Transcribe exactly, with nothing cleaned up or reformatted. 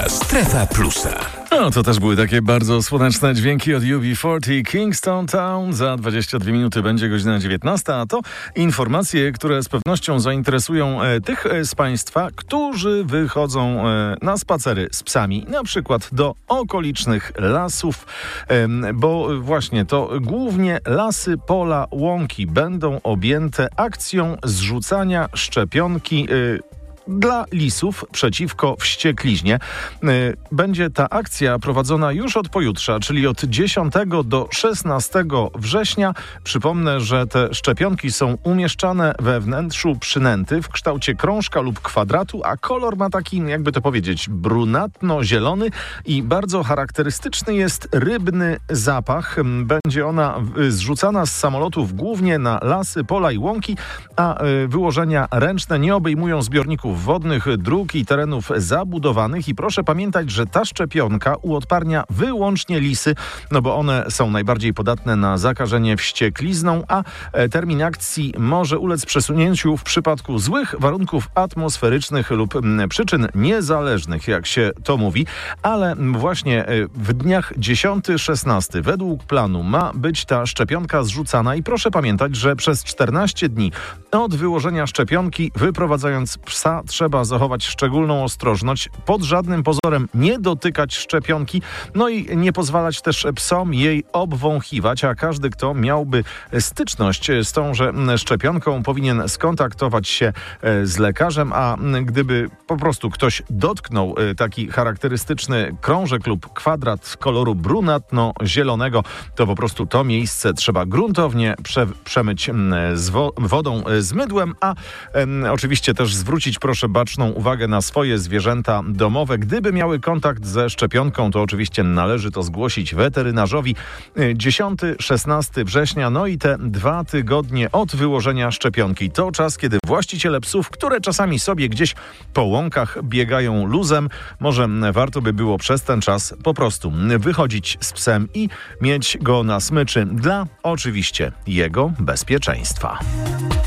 Strefa Plusa. No, to też były takie bardzo słoneczne dźwięki od U B czterdzieści Kingston Town. Za dwadzieścia dwie minuty będzie godzina dziewiętnasta, a to informacje, które z pewnością zainteresują e, tych e, z Państwa, którzy wychodzą e, na spacery z psami, na przykład do okolicznych lasów, e, bo właśnie to głównie lasy, pola, łąki będą objęte akcją zrzucania szczepionki e, dla lisów przeciwko wściekliźnie. Będzie ta akcja prowadzona już od pojutrze, czyli od dziesiątego do szesnastego września. Przypomnę, że te szczepionki są umieszczane we wnętrzu przynęty w kształcie krążka lub kwadratu, a kolor ma taki, jakby to powiedzieć, brunatno-zielony i bardzo charakterystyczny jest rybny zapach. Będzie ona zrzucana z samolotów głównie na lasy, pola i łąki, a wyłożenia ręczne nie obejmują zbiorników wodnych, dróg i terenów zabudowanych. I proszę pamiętać, że ta szczepionka uodparnia wyłącznie lisy, no bo one są najbardziej podatne na zakażenie wścieklizną, a termin akcji może ulec przesunięciu w przypadku złych warunków atmosferycznych lub przyczyn niezależnych, jak się to mówi. Ale właśnie w dniach dziesiąty szesnasty według planu ma być ta szczepionka zrzucana i proszę pamiętać, że przez czternaście dni od wyłożenia szczepionki, wyprowadzając psa, trzeba zachować szczególną ostrożność, pod żadnym pozorem nie dotykać szczepionki, no i nie pozwalać też psom jej obwąchiwać, a każdy, kto miałby styczność z tąże szczepionką, powinien skontaktować się z lekarzem, a gdyby po prostu ktoś dotknął taki charakterystyczny krążek lub kwadrat koloru brunatno-zielonego, to po prostu to miejsce trzeba gruntownie prze- przemyć z wo- wodą z mydłem, a em, oczywiście też zwrócić proszę baczną uwagę na swoje zwierzęta domowe. Gdyby miały kontakt ze szczepionką, to oczywiście należy to zgłosić weterynarzowi. dziesiąty szesnastego września, no i te dwa tygodnie od wyłożenia szczepionki. To czas, kiedy właściciele psów, które czasami sobie gdzieś po łąkach biegają luzem, może warto by było przez ten czas po prostu wychodzić z psem i mieć go na smyczy dla oczywiście jego bezpieczeństwa.